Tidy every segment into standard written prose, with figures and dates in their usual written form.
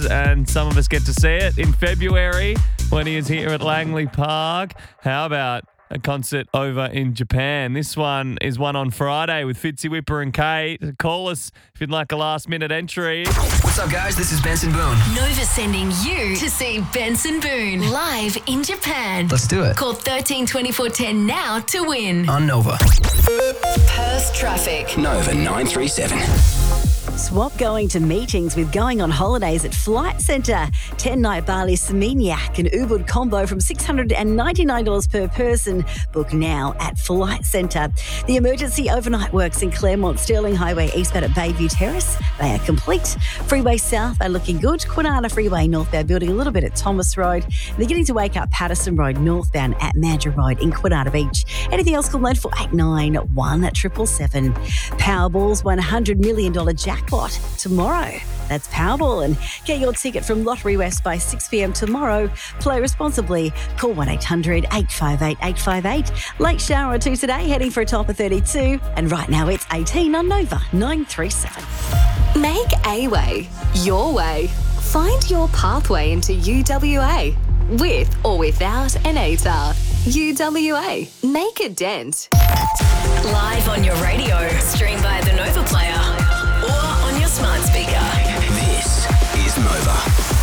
is, and some of us get to see it in February when he is here at Langley Park. How about a concert over in Japan? This one is one on Friday with Fitzy Whipper and Kate. Call us if you'd like a last-minute entry. What's up, guys? This is Benson Boone. Nova sending you to see Benson Boone live in Japan. Let's do it. Call 13 24 10 now to win. On Nova. Perth traffic. Nova 937. Swap going to meetings with going on holidays at Flight Centre. 10-night Bali Seminyak and Ubud combo from $699 per person. Book now at Flight Centre. The emergency overnight works in Claremont Stirling Highway eastbound at Bayview Terrace. They are complete. Freeway South are looking good. Kwinana Freeway northbound building a little bit at Thomas Road. They're getting to wake up Patterson Road northbound at Mandurah Road in Kwinana Beach. Anything else, call 9489 1777. Powerball's $100 million jackpot tomorrow. That's Powerball, and get your ticket from Lottery West by 6 p.m. tomorrow. Play responsibly. Call 1-800 858 858. Late shower or two today, heading for a top of 32, and right now it's 18 on Nova 937. Make a way your way. Find your pathway into UWA with or without an ATAR. UWA. Make a dent. Live on your radio. Stream via the Nova Player or on your smart speaker. This is Nova.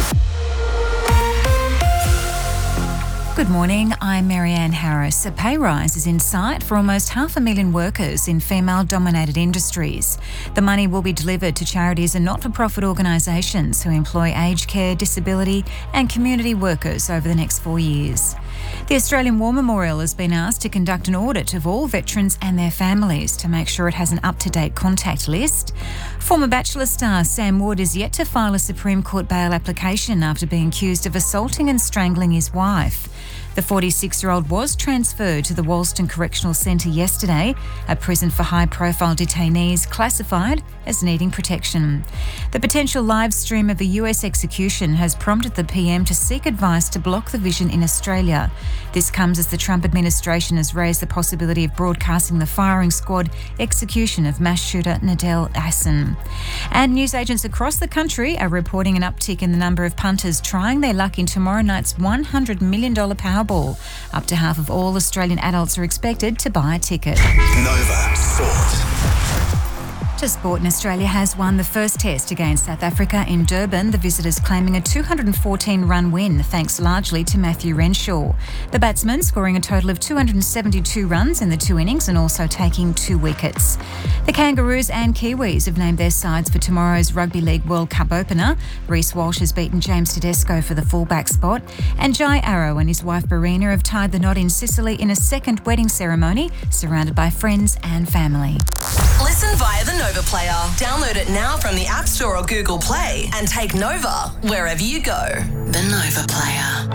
Good morning, I'm Marianne Harris. A pay rise is in sight for almost 500,000 workers in female-dominated industries. The money will be delivered to charities and not-for-profit organisations who employ aged care, disability and community workers over the next 4 years. The Australian War Memorial has been asked to conduct an audit of all veterans and their families to make sure it has an up-to-date contact list. Former Bachelor star Sam Wood is yet to file a Supreme Court bail application after being accused of assaulting and strangling his wife. The 46-year-old was transferred to the Walston Correctional Centre yesterday, a prison for high-profile detainees classified as needing protection. The potential live stream of a US execution has prompted the PM to seek advice to block the vision in Australia. This comes as the Trump administration has raised the possibility of broadcasting the firing squad execution of mass shooter Nadel Hassan. And newsagents across the country are reporting an uptick in the number of punters trying their luck in tomorrow night's $100 million Powerball. Up to half of all Australian adults are expected to buy a ticket. Nova Sport. To sport, and Australia has won the first test against South Africa in Durban, the visitors claiming a 214-run win, thanks largely to Matthew Renshaw. The batsman scoring a total of 272 runs in the 2 innings and also taking 2 wickets. The Kangaroos and Kiwis have named their sides for tomorrow's Rugby League World Cup opener. Reece Walsh has beaten James Tedesco for the fullback spot, and Jai Arrow and his wife Barina have tied the knot in Sicily in a second wedding ceremony, surrounded by friends and family. Listen via the Nova Player. Download it now from the App Store or Google Play and take Nova wherever you go. The Nova Player.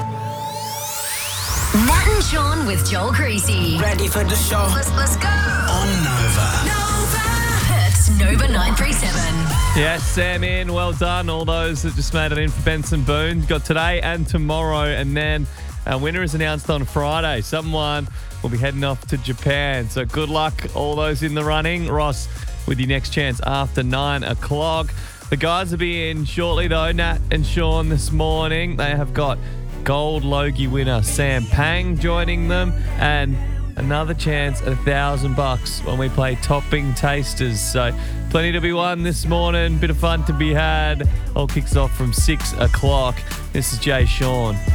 Nat and Sean with Joel Creasy. Ready for the show? Let's go. On Nova. Nova. Perth's Nova 937. Yes, Sam in. Well done. All those that just made it in for Benson Boone. Got today and tomorrow, and then our winner is announced on Friday. Someone will be heading off to Japan. So good luck, all those in the running. Ross, with your next chance after 9 o'clock. The guys will be in shortly, though. Nat and Sean this morning. They have got Gold Logie winner Sam Pang joining them, and another chance at $1,000 when we play Topping Tasters. So plenty to be won this morning. Bit of fun to be had. All kicks off from 6 o'clock. This is Jay Sean.